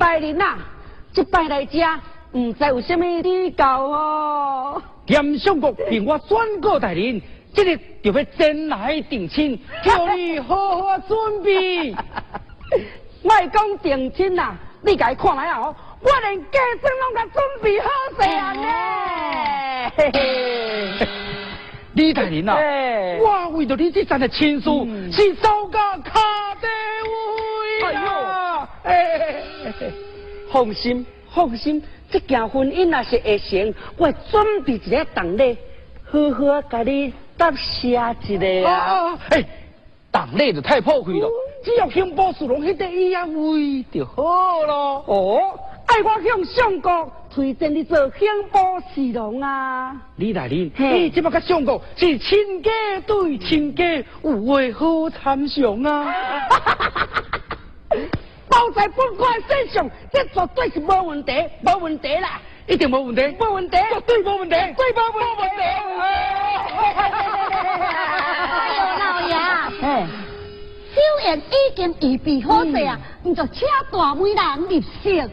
大人呐，这摆来遮，唔知有啥物礼教哦。 严相国凭我宣告大人，这日就要前来定亲，叫你好好准备。 我讲定亲呐，你家看来哦，我连嫁妆拢甲准备好势啊呢。嘿嘿。 李大人啊，我为着你这阵的亲事，是走到脚底位啊！ 放心，放心，这件婚姻若是会成，我会准备一个当礼，好好甲你答谢一个啊！ 当礼就太破费了，只要向波士龙迄个伊啊位就好咯。 哦，爱我向相国推荐你做兴波士龙啊！ 李大人，你即摆甲相国是亲家对亲家，有话好参详啊！ 包在本官身上，这绝对是无问题，无问题啦， 一定无问题， 无问题， 绝对无问题， 绝对无问题。 哎呦，老爷，小宴已经预备好势啊，你就请大妹人入席。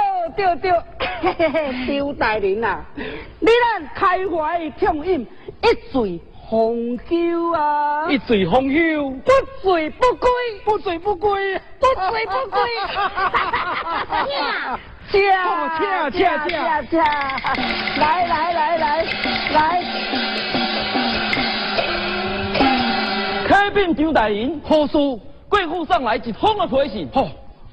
对，周大人啊，你咱开怀畅饮，一醉方休啊！ 一醉方休， 不醉不归， 不醉不归， 不醉不归。请，来， 开禀周大人，何事？贵府上来一封的回信。吼。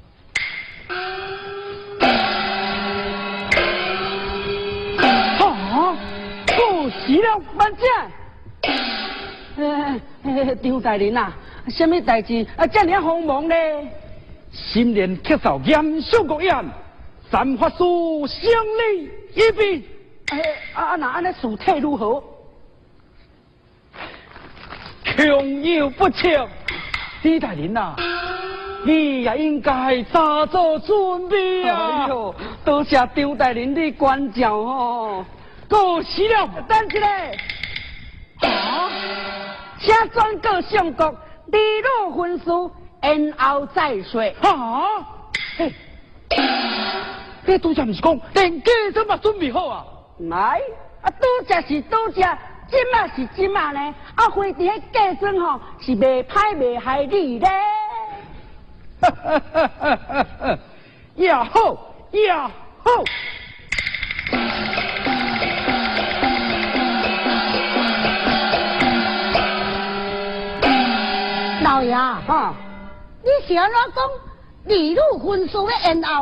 不是了，万姐。张大人啊，什么代志这么慌忙呢？ 新年客扫严相国宴，三法师胜利一笔。 那安尼事体如何？ 穷有不测，李大人啊，你也应该早做准备啊！ 哎呦，多谢张大人的关照哦。 过时了， 等一下，请转告相国，离路婚事，然后再说。 这拄则不是讲连嫁妆嘛准备好啊？ 来，拄则是拄则，今嘛是今嘛呢？非伫迄嫁妆吼，是袂歹袂害你咧。 也好，也好。 老爷，你是安怎讲？离路婚事的然后？